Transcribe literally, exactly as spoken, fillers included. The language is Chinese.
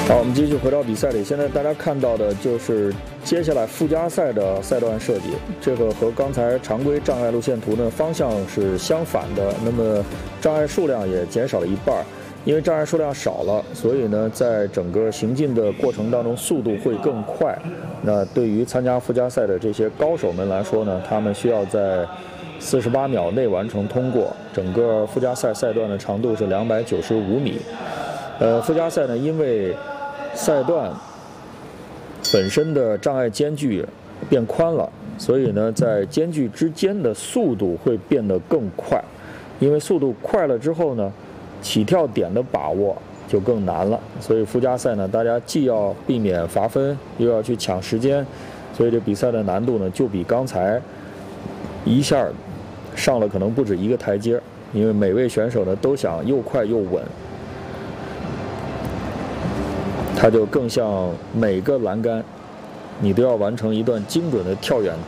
好，我们继续回到比赛里。现在大家看到的就是接下来附加赛的赛段设计，这个和刚才常规障碍路线图呢方向是相反的。那么障碍数量也减少了一半，因为障碍数量少了，所以呢，在整个行进的过程当中，速度会更快。那对于参加附加赛的这些高手们来说呢，他们需要在四十八秒内完成通过。整个附加赛赛段的长度是两百九十五米。呃，附加赛呢，因为赛段本身的障碍间距变宽了，所以呢，在间距之间的速度会变得更快。因为速度快了之后呢，起跳点的把握就更难了。所以附加赛呢，大家既要避免罚分，又要去抢时间，所以这比赛的难度呢，就比刚才一下上了可能不止一个台阶。因为每位选手呢都想又快又稳。它就更像每个栏杆，你都要完成一段精准的跳远。